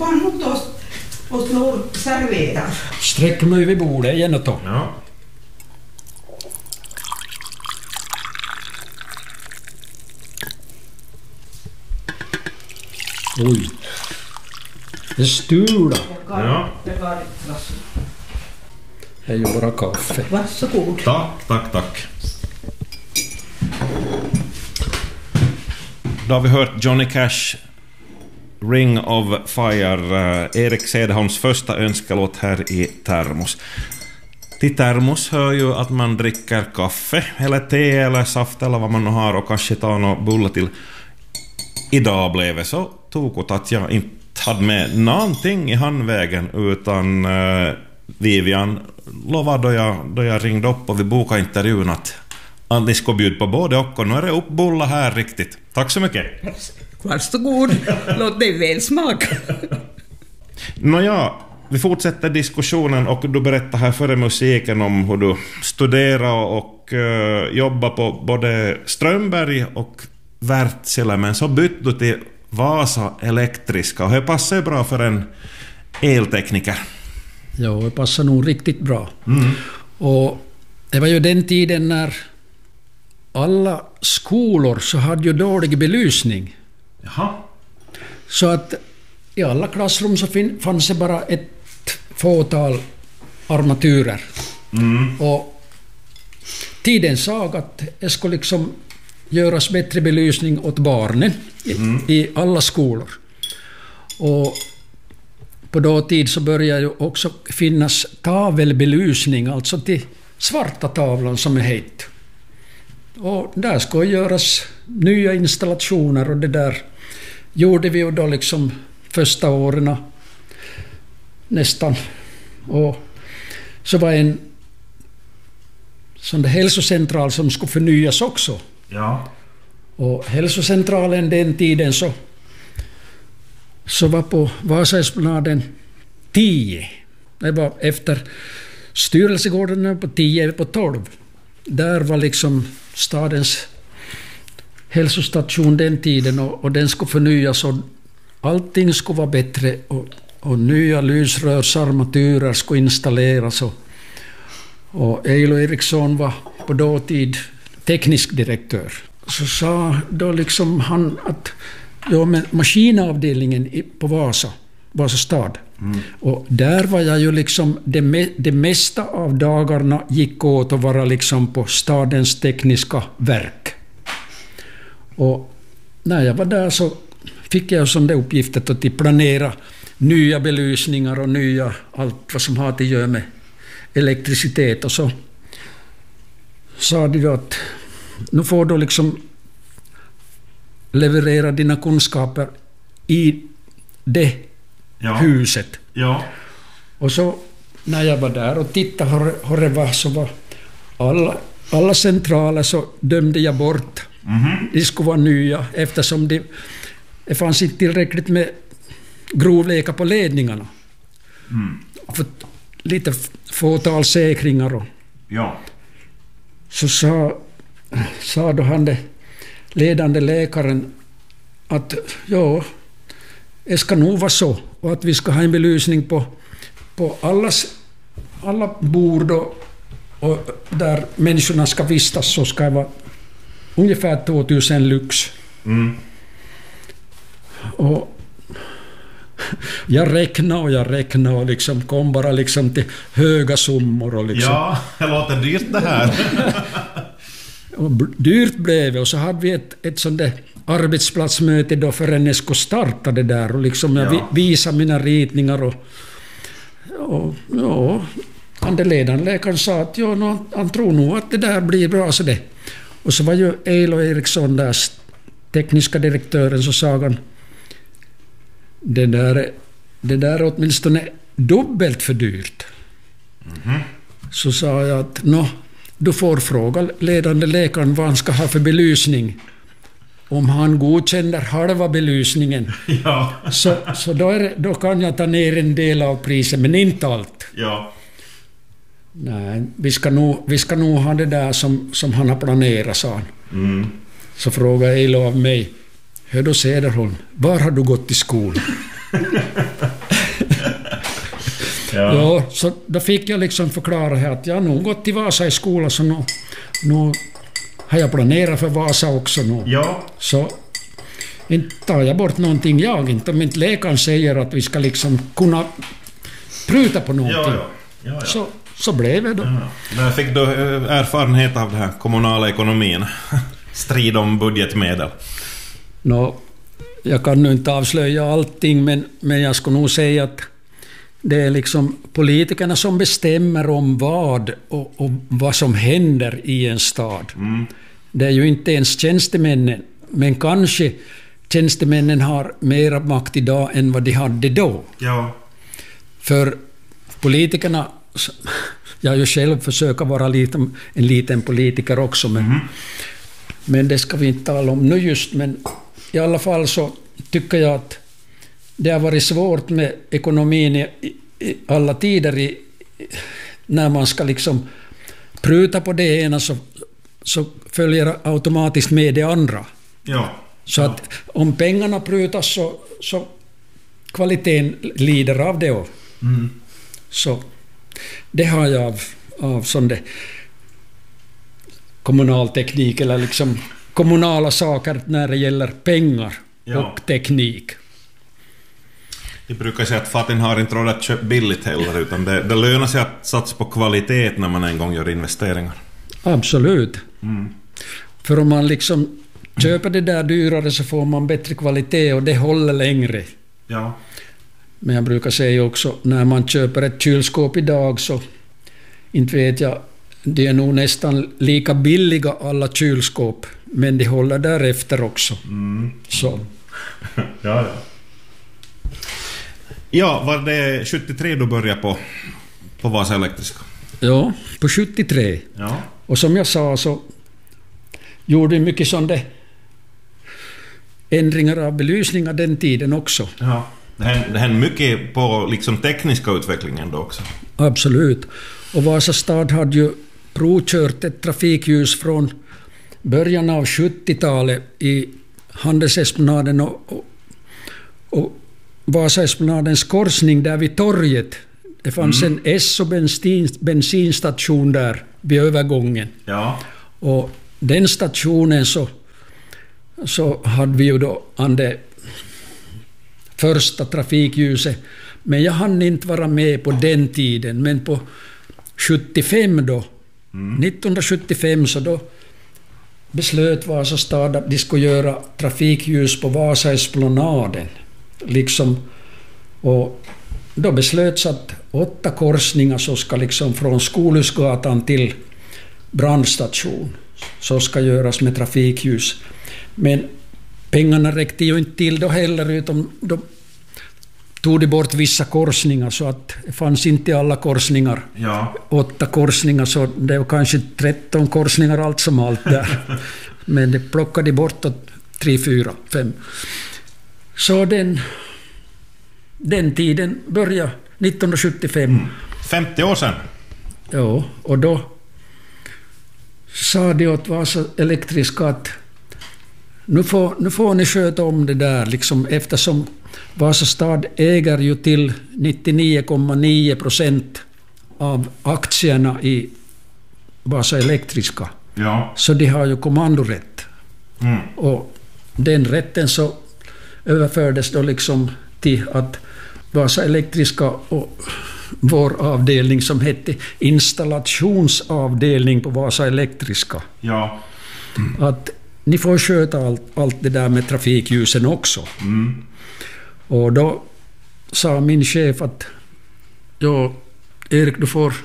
kom mot oss och slår servera. Sträck mig vid bordet igen och ta. Ja. Oj. Det stula. Ja. Det var ett glas. Det är ju bara kaffe. Varsågod. Tack. Då har vi hört Johnny Cash Ring of Fire, Erik Cederholms första önskelåt här i Termos. Till termos hör ju att man dricker kaffe eller te eller saft eller vad man nu har och kanske tar någon bulle till. Idag blev det så tokigt att jag inte hade med någonting i handvägen utan Vivian lovade då jag ringde upp och vi bokade intervjun att ni ska bjuda på både och nu är det uppbulla här riktigt. Tack så mycket. Varsågod. Låt dig väl smaka. Nåja, vi fortsätter diskussionen och du berättar här före musiken om hur du studerar och jobbar på både Strömberg och Wärtsilä, men så bytte du till Vasa Elektriska och det passar ju bra för en eltekniker. Ja, det passar nog riktigt bra. Och det var ju den tiden när alla skolor så hade ju dålig belysning. Jaha. Så att i alla klassrum så fanns det bara ett fåtal armaturer. Och tiden sa att det skulle liksom göras bättre belysning åt barnen i alla skolor. Och på dåtid så började ju också finnas tavelbelysning, alltså till svarta tavlan som är hett. Och där ska göras nya installationer och det där gjorde vi ju då liksom första åren nästan. Och så var en sån där hälsocentral som skulle förnyas också. Ja. Och hälsocentralen den tiden så var på Vasaesplanaden 10. Det var efter styrelsegården på 10 på 12. Där var liksom stadens hälsostation den tiden och den skulle förnyas och allting skulle vara bättre och nya lysrörsarmaturer skulle installeras och Eilo Eriksson var på dåtid teknisk direktör. Så sa då liksom han att ja, men maskinavdelningen på Vasa stad. Och där var jag ju liksom det mesta av dagarna gick åt att vara liksom på stadens tekniska verk. Och när jag var där så fick jag som det uppgiftet att planera nya belysningar och nya allt vad som har att göra med elektricitet och så sa de att nu får du liksom leverera dina kunskaper i det huset. Ja. Och så när jag var där och tittade hur det var så var alla centraler så dömde jag bort. De skulle vara nya eftersom det fanns inte tillräckligt med grovlekar på ledningarna. För lite fåtal säkringar och så sa då han det ledande läkaren att ja, det ska nog vara så och att vi ska ha en belysning på alla bord och där människorna ska vistas så ska det vara ungefär 2000 lux. Och jag räknade och liksom kom bara liksom till höga summor och liksom. Ja, det låter dyrt det här. Och dyrt blev det och så hade vi ett sånt där arbetsplatsmöte då förrän jag skulle starta det där och liksom jag visade mina ritningar och han det ledande läkaren sa att han tror nog att det där blir bra så det. Och så var ju Eilo Eriksson där tekniska direktören så sa han det där är åtminstone dubbelt för dyrt. Så sa jag att du får fråga ledande läkaren vad han ska ha för belysning. Om han godkänner halva belysningen så då kan jag ta ner en del av priset men inte allt. Ja. Nej, vi ska nog ha det där som han har planerat, sa han. Så frågade Eilo av mig, hör du Cederholm, var har du gått i skolan? Ja, så då fick jag liksom förklara här att jag har nog gått till Vasa i skolan, så nu har jag planerat för Vasa också nu. Ja. Så inte tar jag bort någonting jag inte, om inte läkaren säger att vi ska liksom kunna pruta på någonting. Ja. Så blev det då. Ja. Där fick du erfarenhet av det här kommunala ekonomin. Strid om budgetmedel. Jag kan nu inte avslöja allting, men jag skulle nog säga att det är liksom politikerna som bestämmer om vad och vad som händer i en stad. Det är ju inte ens tjänstemännen, men kanske tjänstemännen har mera makt idag än vad de hade då. Ja. För politikerna, jag har ju själv försökt vara en liten politiker också, men det ska vi inte tala om nu just, men i alla fall så tycker jag att det har varit svårt med ekonomin i alla tider när man ska liksom pruta på det ena så följer automatiskt med det andra. Ja. Så att om pengarna prutas så kvaliteten lider av det. Så det har jag av sån där kommunalteknik eller liksom kommunala saker när det gäller pengar och teknik. Jag brukar säga att fatin har inte råd att köpa billigt heller, utan det lönar sig att satsa på kvalitet när man en gång gör investeringar. Absolut. För om man liksom köper det där dyrare så får man bättre kvalitet och det håller längre. Ja. Men jag brukar säga också, när man köper ett kylskåp idag så inte vet jag, det är nog nästan lika billiga alla kylskåp, men de håller därefter också. Så. Ja, var det 73 du började på Vasa Elektriska? Ja, på 73. Ja. Och som jag sa så gjorde mycket sådana ändringar av belysningar den tiden också. Ja. Det hände mycket på liksom tekniska utvecklingen då också. Absolut. Och Vasa stad hade ju provkört ett trafikljus från början av 70-talet i Handelsesplanaden och Vasaesplanadens korsning där vid torget. Det fanns en Esso bensinstation där vid övergången. Ja. Och den stationen så hade vi ju då det första trafikljuset. Men jag hann inte vara med på den tiden. Men på 75 då, 1975 så då beslöt Vasa stad att de skulle göra trafikljus på Vasaesplanaden. Liksom, och då beslöts att 8 korsningar så ska liksom från Skolhusgatan till brandstation så ska göras med trafikljus. Men pengarna räckte ju inte till då heller, utan då tog de bort vissa korsningar så att det fanns inte alla korsningar. Ja. 8 korsningar, så det var kanske 13 korsningar allt som allt där. Men det plockade bort 3, 4, 5. Så den tiden började 1975. 50 år sedan. Ja, och då sa de åt Vasa Elektriska att nu får ni sköta om det där, liksom, eftersom Vasa stad äger ju till 99,9% av aktierna i Vasa Elektriska. Ja. Så de har ju kommandorätt. Och den rätten så överfördes då liksom till att Vasa Elektriska och vår avdelning som hette installationsavdelning på Vasa Elektriska. Ja. Att ni får sköta allt det där med trafikljusen också. Och då sa min chef att ja, Erik,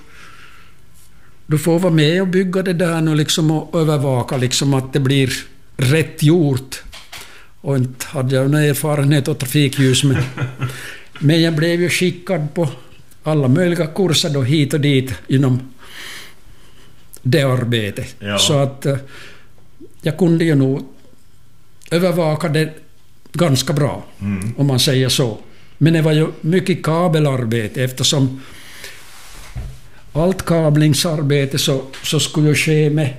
du får vara med och bygga det där nu liksom och övervaka liksom att det blir rätt gjort. Och inte hade jag någon erfarenhet av trafikljus, men jag blev ju skickad på alla möjliga kurser då hit och dit inom det arbetet. Ja. Så att jag kunde ju nog övervaka det ganska bra, om man säger så. Men det var ju mycket kabelarbete, eftersom allt kablingsarbete så skulle ju ske med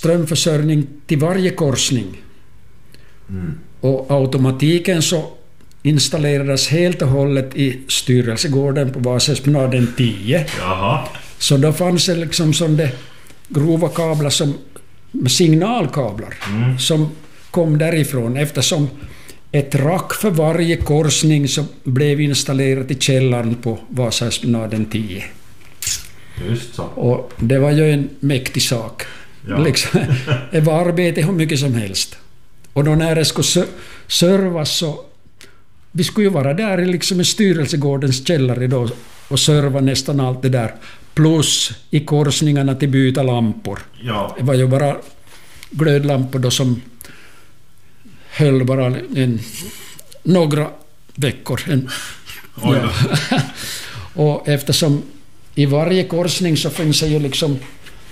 strömförsörjning till varje korsning. Och automatiken så installerades helt och hållet i styrelsegården på Vasaesplanaden 10. Jaha. Så då fanns det liksom som det grova kablar som signalkablar som kom därifrån, eftersom ett rack för varje korsning så blev installerat i källaren på Vasaesplanaden 10. Just så. Och det var ju en mäktig sak. Ja. Liksom, det var arbete hur mycket som helst. Och då när det skulle servas så vi skulle ju vara där liksom i styrelsegårdens källare då och serva nästan allt det där. Plus i korsningarna till byta lampor. Ja. Det var ju bara glödlampor då som höll bara några veckor. Oj då. Och eftersom i varje korsning så finns det ju liksom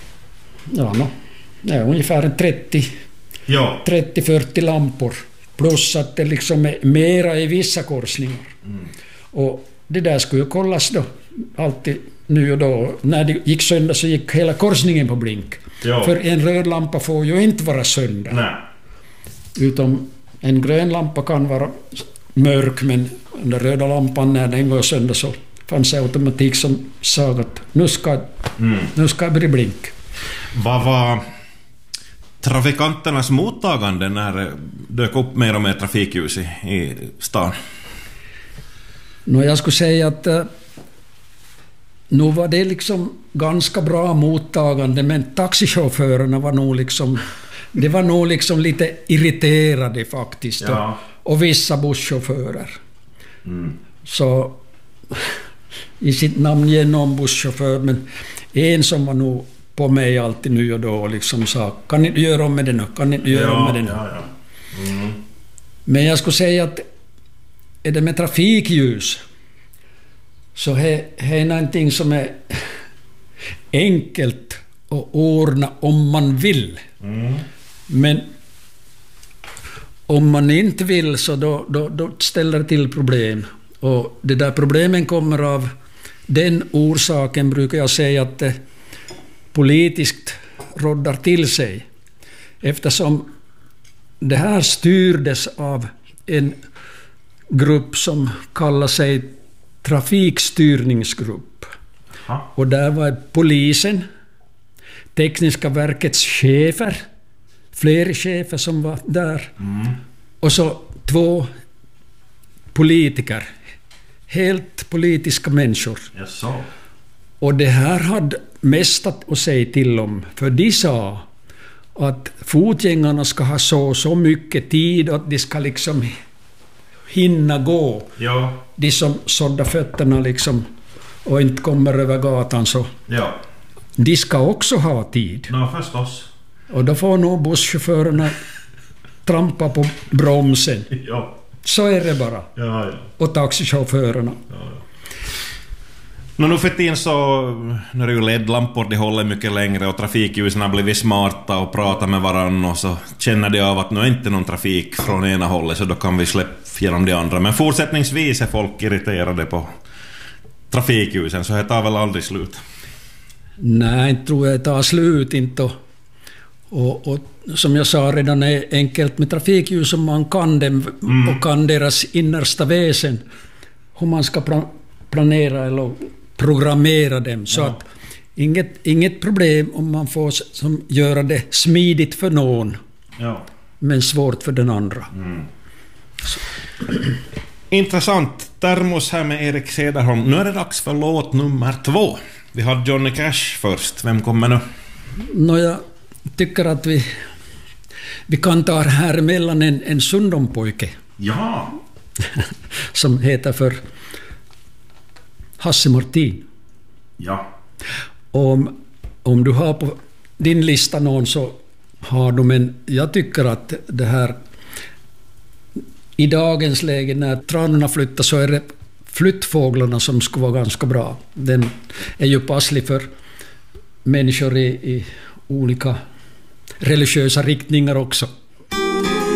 ungefär 30-40 lampor. Plus att det liksom är mera i vissa korsningar. Och det där skulle ju kollas då alltid nu och då. När det gick sönder så gick hela korsningen på blink. Ja. För en röd lampa får ju inte vara sönder. Nej. Utom en grön lampa kan vara mörk, men den röda lampan när den går sönder så fanns det automatik som sa att nu ska det bli blink. Vad var trafikanternas mottagande när det dök upp mer och mer trafikljus i stan? Jag skulle säga att nu var det liksom ganska bra mottagande, men taxichaufförerna var nog liksom lite irriterade faktiskt. Ja. Och vissa busschaufförer. Så i sitt namn ger någon busschaufför, men en som var nog på mig alltid nu och då liksom sa, kan ni göra om med det nu? Kan ni göra om med det nu? Ja. Men jag skulle säga att är det med trafikljus så är någonting som är enkelt att ordna om man vill. Men om man inte vill så då ställer det till problem. Och det där problemen kommer av den orsaken, brukar jag säga, att det politiskt råddar till sig. Eftersom det här styrdes av en grupp som kallar sig trafikstyrningsgrupp. Och där var polisen, tekniska verkets chefer, flera chefer som var där. Och så 2 politiker, helt politiska människor. Yes, och det här hade mest att säga till om, för de sa att fotgängarna ska ha så mycket tid att de ska liksom hinna gå. Ja. De som sådda fötterna liksom och inte kommer över gatan, så de ska också ha tid. Förstås. Och då får nog busschaufförerna trampa på bromsen. Ja. Så är det bara. Ja. Och taxichaufförerna. Nu för tiden så nu är det ju LED-lampor, de håller mycket längre och trafikljusen har blivit smarta och pratar med varandra och så känner de av att nu är inte någon trafik från ena hållet, så då kan vi släppa genom de andra. Men fortsättningsvis är folk irriterade på trafikljusen, så det tar väl aldrig slut. Nej, inte tror jag det tar slut inte. Och som jag sa redan, är enkelt med trafikljus om man kan dem och kan deras innersta väsen, hur man ska planera eller programmera dem, så att inget problem om man får som göra det smidigt för någon, men svårt för den andra. Intressant. Termos här med Erik Cederholm. Nu är det dags för låt nummer 2. Vi har Johnny Cash först. Vem kommer nu? Jag tycker att vi kan ta här emellan en Sundom-pojke. Ja. Som heter för Hasse Martin. Ja. Om du har på din lista någon så har du, men jag tycker att det här i dagens läge när tranorna flyttar så är det flyttfåglarna som skulle vara ganska bra. Den är ju passlig för människor i olika religiösa riktningar också.